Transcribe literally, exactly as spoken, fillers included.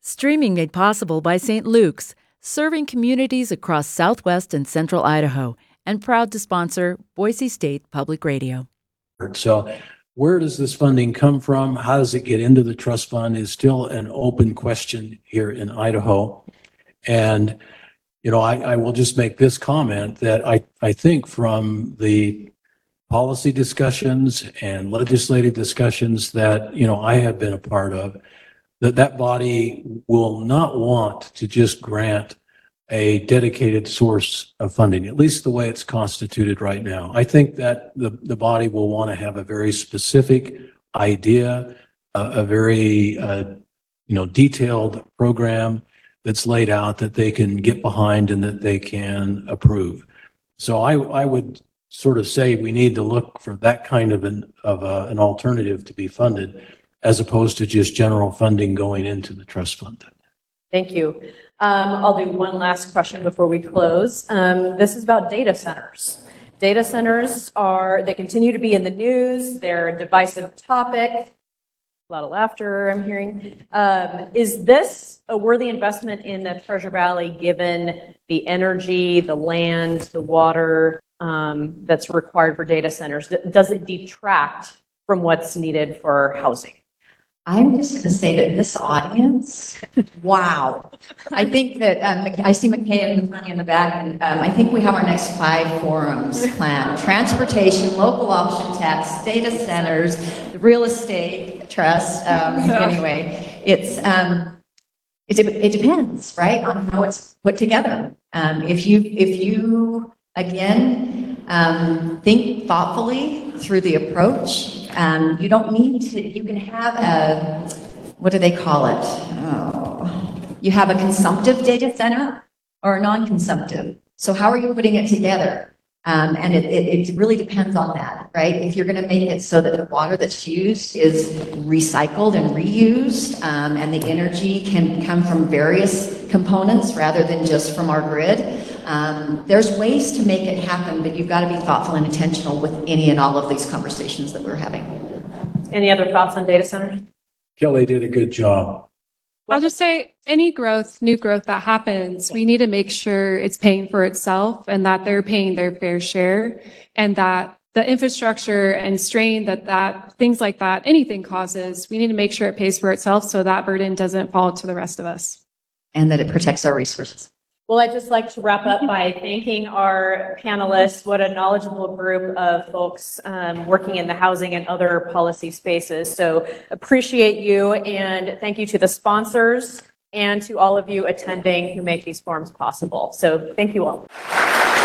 Streaming made possible by Saint Luke's, serving communities across southwest and central Idaho, and proud to sponsor Boise State Public Radio. So where does this funding come from? How does it get into the trust fund is still an open question here in Idaho. And, you know, I, I will just make this comment that I, I think from the policy discussions and legislative discussions that, you know, I have been a part of, that that body will not want to just grant a dedicated source of funding, at least the way it's constituted right now. I think that the, the body will want to have a very specific idea, a, a very, uh, you know, detailed program that's laid out that they can get behind and that they can approve. So I, I would sort of say we need to look for that kind of an, of a, an alternative to be funded, as opposed to just general funding going into the trust fund. Thank you. Um, I'll do one last question before we close. Um, this is about data centers. Data centers are, they continue to be in the news. They're a divisive topic. A lot of laughter I'm hearing. Um, is this a worthy investment in the Treasure Valley, given the energy, the land, the water um, that's required for data centers? Does it detract from what's needed for housing? I'm just going to say that this audience, wow. I think that, um, I see McKay and Money in the back, and um, I think we have our next five forums planned. Transportation, local option tax, data centers, the real estate trust. Um, anyway, it's, um, it, it depends, right, on how it's put together. Um, if you, if you, again, um, think thoughtfully through the approach, Um, you don't need to, you can have a, what do they call it? Oh, you have a consumptive data center or a non-consumptive. So how are you putting it together? Um, and it, it, it really depends on that, right? If you're going to make it so that the water that's used is recycled and reused, um, and the energy can come from various components rather than just from our grid, Um, there's ways to make it happen, but you've got to be thoughtful and intentional with any and all of these conversations that we're having. Any other thoughts on data centers? Kelly did a good job. I'll just say any growth, new growth that happens, we need to make sure it's paying for itself and that they're paying their fair share, and that the infrastructure and strain that that things like that, anything causes, we need to make sure it pays for itself so that burden doesn't fall to the rest of us. And that it protects our resources. Well, I'd just like to wrap up by thanking our panelists. What a knowledgeable group of folks um, working in the housing and other policy spaces. So appreciate you, and thank you to the sponsors and to all of you attending who make these forums possible. So thank you all.